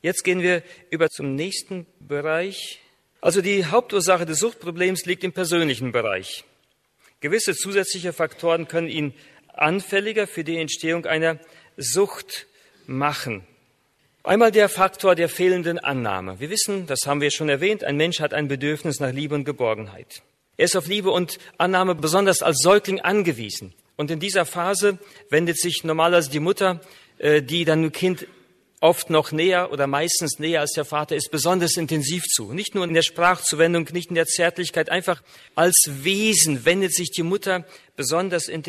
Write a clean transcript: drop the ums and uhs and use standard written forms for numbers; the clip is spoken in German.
Jetzt gehen wir über zum nächsten Bereich. Also die Hauptursache des Suchtproblems liegt im persönlichen Bereich. Gewisse zusätzliche Faktoren können ihn anfälliger für die Entstehung einer Sucht machen. Einmal der Faktor der fehlenden Annahme. Wir wissen, das haben wir schon erwähnt, ein Mensch hat ein Bedürfnis nach Liebe und Geborgenheit. Er ist auf Liebe und Annahme besonders als Säugling angewiesen. Und in dieser Phase wendet sich normalerweise die Mutter, die dann dem Kind oft noch näher oder meistens näher als der Vater ist, besonders intensiv zu. Nicht nur in der Sprachzuwendung, nicht in der Zärtlichkeit, einfach als Wesen wendet sich die Mutter besonders intensiv